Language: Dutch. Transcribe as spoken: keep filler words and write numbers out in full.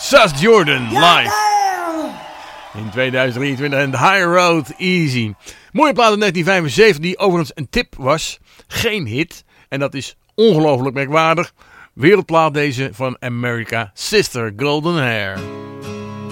Sus Jordan live. In tweeduizend drieëntwintig en The High Road Easy. Mooie plaat uit negentien vijfenzeventig die overigens een tip was. Geen hit. En dat is ongelooflijk merkwaardig. Wereldplaat deze van America Sister Golden Hair.